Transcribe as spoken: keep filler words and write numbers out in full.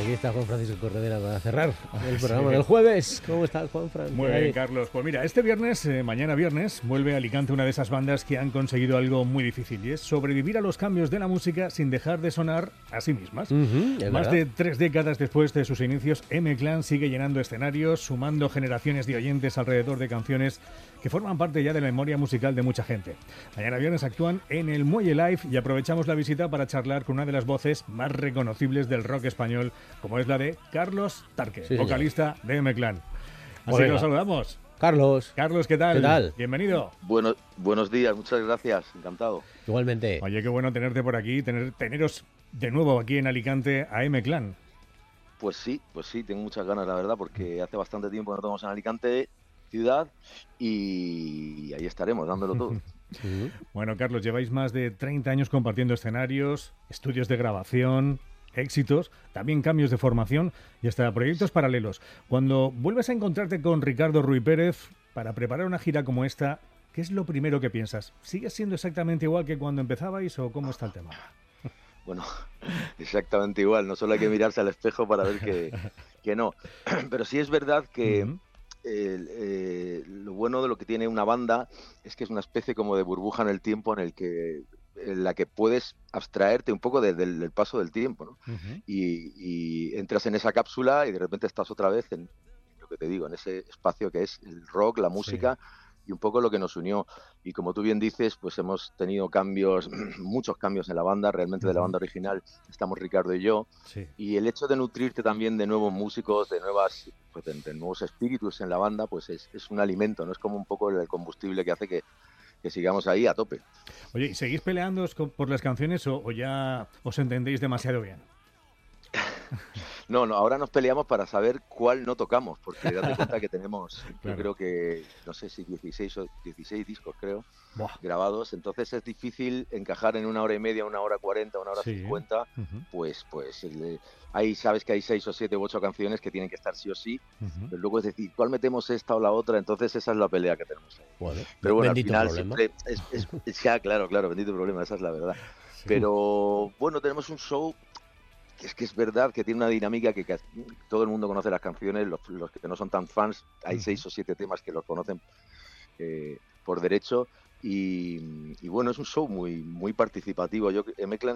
aquí está Juan Francisco Corredera para cerrar el programa sí. del jueves. ¿Cómo estás, Juan Francisco? Muy bien, Carlos. Pues mira, este viernes, eh, mañana viernes, vuelve a Alicante una de esas bandas que han conseguido algo muy difícil, y es sobrevivir a los cambios de la música sin dejar de sonar a sí mismas. Uh-huh, Más verdad. de tres décadas después de sus inicios, M-Clan sigue llenando escenarios, sumando generaciones de oyentes alrededor de canciones que forman parte ya de la memoria musical de mucha gente. Mañana viernes actúan en el Muelle Live y aprovechamos la visita para charlar con una de las voces más reconocibles del rock español, como es la de Carlos Tarque, sí, vocalista de M-Clan. Así Oiga. que nos saludamos. Carlos. Carlos, ¿qué tal? ¿Qué tal? Bienvenido. Bueno, buenos días, muchas gracias, encantado. Igualmente. Oye, qué bueno tenerte por aquí, tener, teneros de nuevo aquí en Alicante a M-Clan. Pues sí, pues sí, tengo muchas ganas, la verdad, porque hace bastante tiempo que no estamos en Alicante ciudad y ahí estaremos dándolo todo. Sí. Bueno, Carlos, lleváis más de treinta años compartiendo escenarios, estudios de grabación, éxitos, también cambios de formación y hasta proyectos paralelos. Cuando vuelves a encontrarte con Ricardo Ruy Pérez para preparar una gira como esta, ¿qué es lo primero que piensas? ¿Sigues siendo exactamente igual que cuando empezabais o cómo está el tema? Bueno, exactamente igual, no solo hay que mirarse al espejo para ver que, que no, pero sí es verdad que Uh-huh. eh, eh, lo bueno de lo que tiene una banda es que es una especie como de burbuja en el tiempo en el que en la que puedes abstraerte un poco de, de, del paso del tiempo, ¿no? Uh-huh. y, y entras en esa cápsula y de repente estás otra vez en lo que te digo, en ese espacio que es el rock, la música, sí. Y un poco lo que nos unió. Y como tú bien dices, pues hemos tenido cambios, muchos cambios en la banda, realmente uh-huh. de la banda original estamos Ricardo y yo, sí. Y el hecho de nutrirte también de nuevos músicos, de nuevas, pues de, de nuevos espíritus en la banda, pues es, es un alimento, ¿no? Es como un poco el combustible que hace que, que sigamos ahí a tope. Oye, ¿y seguís peleándoos por las canciones o, o ya os entendéis demasiado bien? No, no, ahora nos peleamos para saber cuál no tocamos, porque date cuenta que tenemos, claro. Yo creo que, no sé si dieciséis o dieciséis discos, creo, Buah. grabados, entonces es difícil encajar en una hora y media, una hora cuarenta, una hora sí. cincuenta, uh-huh. pues, pues, el, ahí sabes que hay seis o siete u ocho canciones que tienen que estar sí o sí, uh-huh. pero luego es decir, ¿cuál metemos esta o la otra? Entonces esa es la pelea que tenemos ahí. Bueno, pero bueno, bendito al final problema. siempre es, es, es, ya, claro, claro, bendito problema, esa es la verdad. Sí. Pero bueno, tenemos un show que es que es verdad que tiene una dinámica que, que todo el mundo conoce las canciones, los, los que no son tan fans, hay uh-huh. seis o siete temas que los conocen eh, por derecho y, y bueno, es un show muy muy participativo. Yo M-Clan